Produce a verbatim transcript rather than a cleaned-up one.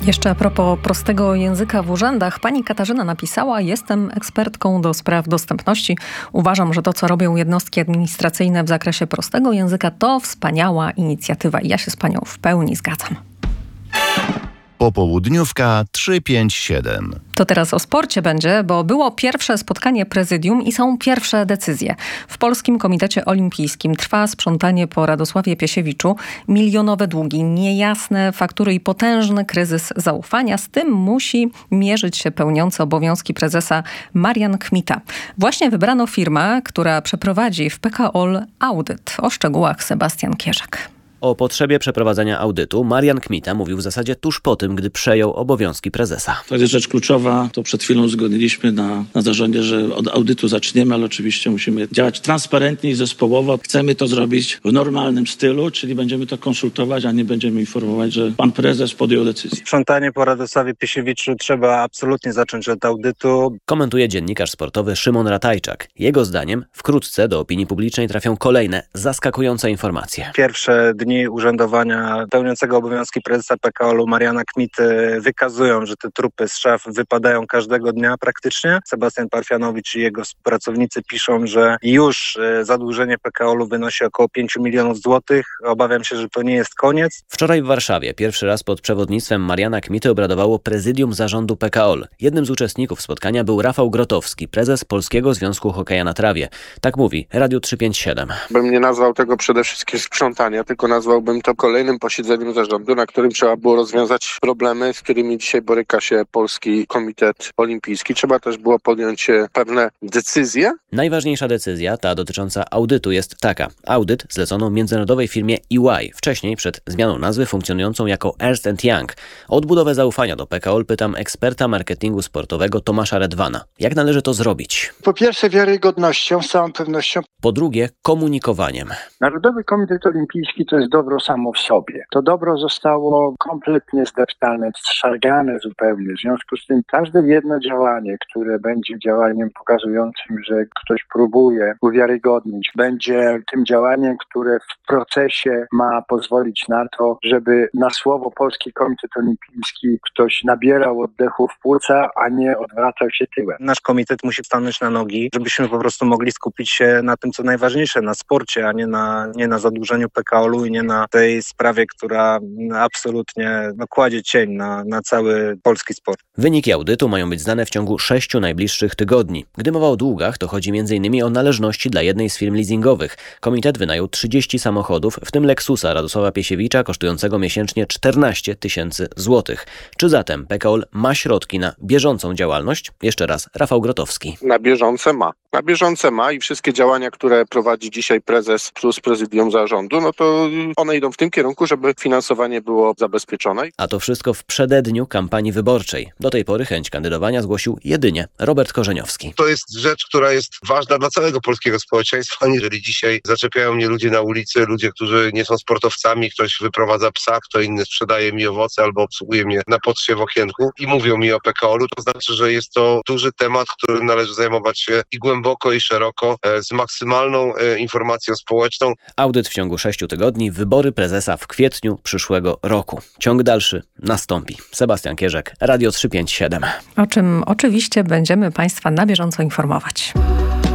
Jeszcze a propos prostego języka w urzędach, pani Katarzyna napisała: jestem ekspertką do spraw dostępności. Uważam, że to, co robią jednostki administracyjne w zakresie prostego języka, to wspaniała inicjatywa i ja się z panią w pełni zgadzam. Popołudniówka trzy pięć siedem. To teraz o sporcie będzie, bo było pierwsze spotkanie prezydium i są pierwsze decyzje. W Polskim Komitecie Olimpijskim trwa sprzątanie po Radosławie Piesiewiczu. Milionowe długi, niejasne faktury i potężny kryzys zaufania. Z tym musi mierzyć się pełniący obowiązki prezesa Marian Kmita. Właśnie wybrano firmę, która przeprowadzi w P K O L audyt. O szczegółach Sebastian Kierzak. O potrzebie przeprowadzenia audytu Marian Kmita mówił w zasadzie tuż po tym, gdy przejął obowiązki prezesa. To jest rzecz kluczowa. To przed chwilą uzgodniliśmy na, na zarządzie, że od audytu zaczniemy, ale oczywiście musimy działać transparentnie i zespołowo. Chcemy to zrobić w normalnym stylu, czyli będziemy to konsultować, a nie będziemy informować, że pan prezes podjął decyzję. Sprzątanie po Radosławie Piesiewiczu trzeba absolutnie zacząć od audytu. Komentuje dziennikarz sportowy Szymon Ratajczak. Jego zdaniem wkrótce do opinii publicznej trafią kolejne zaskakujące informacje. Pierwsze dni urzędowania pełniącego obowiązki prezesa P K O L-u Mariana Kmity wykazują, że te trupy z szaf wypadają każdego dnia praktycznie. Sebastian Parfianowicz i jego pracownicy piszą, że już zadłużenie P K O L-u wynosi około pięć milionów złotych. Obawiam się, że to nie jest koniec. Wczoraj w Warszawie pierwszy raz pod przewodnictwem Mariana Kmity obradowało prezydium zarządu P K O L. Jednym z uczestników spotkania był Rafał Grotowski, prezes Polskiego Związku Hokeja na Trawie. Tak mówi Radio trzysta pięćdziesiąt siedem. Bym nie nazwał tego przede wszystkim sprzątania, tylko nazwałbym to kolejnym posiedzeniem zarządu, na którym trzeba było rozwiązać problemy, z którymi dzisiaj boryka się Polski Komitet Olimpijski. Trzeba też było podjąć pewne decyzje. Najważniejsza decyzja, ta dotycząca audytu, jest taka. Audyt zlecono międzynarodowej firmie E Y, wcześniej przed zmianą nazwy funkcjonującą jako Ernst and Young. O odbudowę zaufania do P K O L pytam eksperta marketingu sportowego Tomasza Redwana. Jak należy to zrobić? Po pierwsze wiarygodnością, z całą pewnością. Po drugie komunikowaniem. Narodowy Komitet Olimpijski to jest dobro samo w sobie. To dobro zostało kompletnie zdeptane, zszargane zupełnie. W związku z tym każde jedno działanie, które będzie działaniem pokazującym, że ktoś próbuje uwiarygodnić, będzie tym działaniem, które w procesie ma pozwolić na to, żeby na słowo Polski Komitet Olimpijski ktoś nabierał oddechu w płuca, a nie odwracał się tyłem. Nasz komitet musi stanąć na nogi, żebyśmy po prostu mogli skupić się na tym, co najważniejsze, na sporcie, a nie na, nie na zadłużeniu P K O L-u i nie na tej sprawie, która absolutnie no, kładzie cień na, na cały polski sport. Wyniki audytu mają być znane w ciągu sześciu najbliższych tygodni. Gdy mowa o długach, to chodzi między innymi o należności dla jednej z firm leasingowych. Komitet wynajął trzydzieści samochodów, w tym Lexusa Radosława Piesiewicza, kosztującego miesięcznie czternaście tysięcy złotych. Czy zatem P K O L ma środki na bieżącą działalność? Jeszcze raz Rafał Grotowski. Na bieżące ma. Na bieżące ma i wszystkie działania, które prowadzi dzisiaj prezes plus prezydium zarządu, no to one idą w tym kierunku, żeby finansowanie było zabezpieczone. A to wszystko w przededniu kampanii wyborczej. Do tej pory chęć kandydowania zgłosił jedynie Robert Korzeniowski. To jest rzecz, która jest ważna dla całego polskiego społeczeństwa. Jeżeli dzisiaj zaczepiają mnie ludzie na ulicy, ludzie, którzy nie są sportowcami, ktoś wyprowadza psa, kto inny sprzedaje mi owoce albo obsługuje mnie na poczcie w okienku i mówią mi o P K O L-u, to znaczy, że jest to duży temat, którym należy zajmować się i głęboko, i szeroko, z maksymalną informacją społeczną. Audyt w ciągu sześciu tygodni, wybory prezesa w kwietniu przyszłego roku. Ciąg dalszy nastąpi. Sebastian Kierzek, Radio trzysta pięćdziesiąt siedem. O czym oczywiście będziemy Państwa na bieżąco informować.